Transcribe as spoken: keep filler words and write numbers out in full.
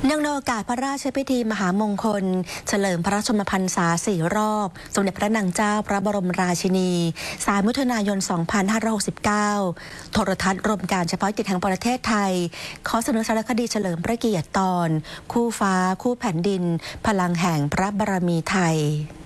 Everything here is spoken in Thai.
เนื่องในโอกาสพระราชพิธีมหามงคลเฉลิมพระชนมพรรษาสี่รอบสมเด็จพระนางเจ้าพระบรมราชินีสามมิถุนายน สองพันห้าร้อยหกสิบเก้า โทรทัศน์รวมการเฉพาะกิจแห่งประเทศไทยขอเสนอสารคดีเฉลิมพระเกียรติตอนคู่ฟ้าคู่แผ่นดินพลังแห่งพระบารมีไทย